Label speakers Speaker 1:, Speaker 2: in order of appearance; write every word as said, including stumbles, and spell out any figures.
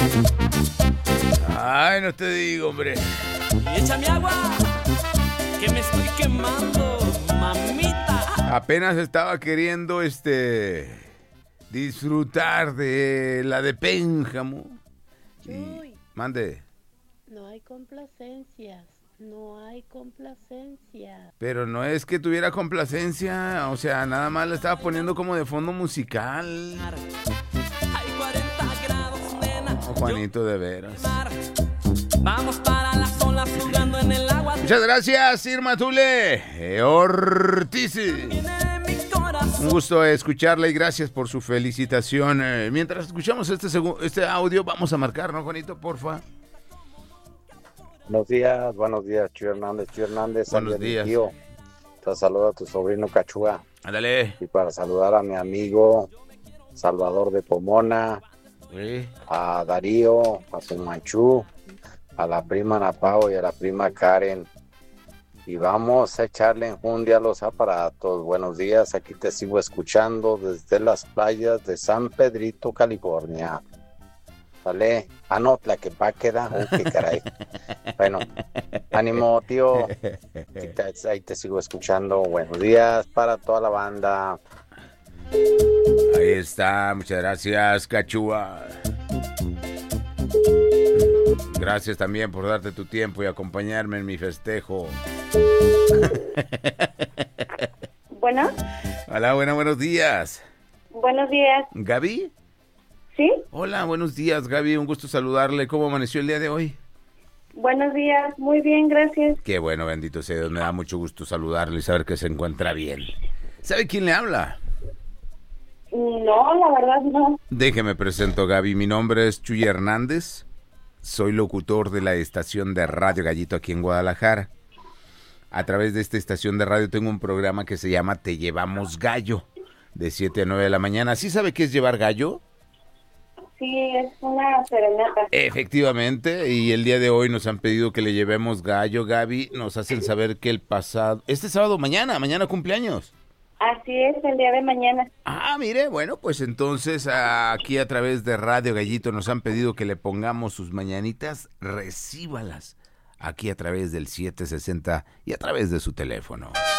Speaker 1: Ay, no te digo, hombre.
Speaker 2: Y échame agua, que me estoy quemando, mamita.
Speaker 1: Apenas estaba queriendo, este, disfrutar de la de Pénjamo.
Speaker 3: Chuy,
Speaker 1: Mande.
Speaker 3: no hay complacencias, no hay complacencias.
Speaker 1: Pero no es que tuviera complacencia, o sea, nada más la estaba poniendo como de fondo musical.
Speaker 2: Hay cuarenta grados, nena.
Speaker 1: Oh, Juanito, de veras.
Speaker 2: Vamos para las olas jugando en el agua.
Speaker 1: Muchas gracias, Irma Tule eh, Ortiz. Un gusto escucharla y gracias por su felicitación. Eh, mientras escuchamos este, este audio, vamos a marcar, ¿no, Juanito? Porfa.
Speaker 4: Buenos días, buenos días, Chuy Hernández, Chuy Hernández.
Speaker 1: Buenos días.
Speaker 4: Tío. Te saludo a tu sobrino Cachúa.
Speaker 1: Ándale.
Speaker 4: Y para saludar a mi amigo Salvador de Pomona,
Speaker 1: Sí.
Speaker 4: a Darío, a Pumanchú, a la prima Ana Pao y a la prima Karen. Y vamos a echarle enjundia a los aparatos. Buenos días, aquí te sigo escuchando desde las playas de San Pedrito, California. ¿Vale? Ah, no, Tlaquepaque, oh, qué caray. Bueno, ánimo, tío. Ahí te, ahí te sigo escuchando. Buenos días para toda la banda.
Speaker 1: Ahí está, muchas gracias, Cachúa. Gracias también por darte tu tiempo y acompañarme en mi festejo.
Speaker 5: Bueno.
Speaker 1: Hola, buenas, buenos días.
Speaker 5: Buenos días.
Speaker 1: ¿Gaby?
Speaker 5: ¿Sí?
Speaker 1: Hola, buenos días, Gaby. Un gusto saludarle. ¿Cómo amaneció el día de hoy?
Speaker 5: Buenos días. Muy bien, gracias.
Speaker 1: Qué bueno, bendito sea Dios. Me da mucho gusto saludarle y saber que se encuentra bien. ¿Sabe quién le habla?
Speaker 5: No, la verdad no.
Speaker 1: Déjeme presento, Gaby. Mi nombre es Chuy Hernández. Soy locutor de la estación de Radio Gallito aquí en Guadalajara. A través de esta estación de radio tengo un programa que se llama Te Llevamos Gallo, de siete a nueve de la mañana. ¿Sí sabe qué es llevar gallo?
Speaker 5: Sí, es una serenata.
Speaker 1: Efectivamente, y el día de hoy nos han pedido que le llevemos gallo, Gaby. Nos hacen saber que el pasado... Este sábado, mañana, mañana cumpleaños.
Speaker 5: Así es, el día de mañana.
Speaker 1: Ah, mire, bueno, pues entonces aquí a través de Radio Gallito nos han pedido que le pongamos sus mañanitas, recíbalas aquí a través del siete sesenta y a través de su teléfono.